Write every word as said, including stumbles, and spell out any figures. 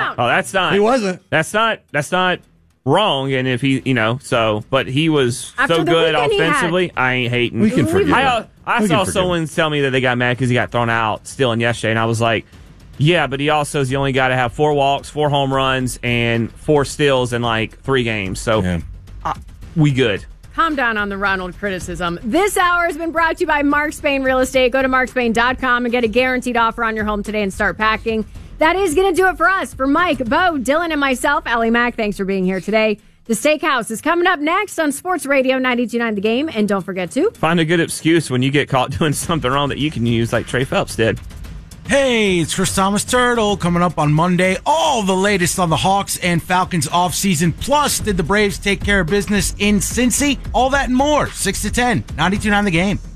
down. Oh, that's not. He wasn't. That's not. That's not wrong. And if he, you know, so, but he was After so the good weekend he offensively. I ain't hating. We can forgive I, him. I We saw can forgive someone him. tell me that they got mad because he got thrown out stealing yesterday, and I was like, yeah, but he also is the only guy to have four walks, four home runs, and four steals in like three games. So Yeah. uh, we good. Calm down on the Ronald criticism. This hour has been brought to you by Mark Spain Real Estate. Go to mark spain dot com and get a guaranteed offer on your home today and start packing. That is going to do it for us. For Mike, Bo, Dylan, and myself, Allie Mack, thanks for being here today. The Steakhouse is coming up next on Sports Radio ninety-two point nine The Game. And don't forget to Find a good excuse when you get caught doing something wrong that you can use like Trey Phelps did. Hey, it's Chris Thomas Turtle coming up on Monday. All the latest on the Hawks and Falcons offseason. Plus, did the Braves take care of business in Cincy? All that and more. six to ten, ninety-two point nine The Game.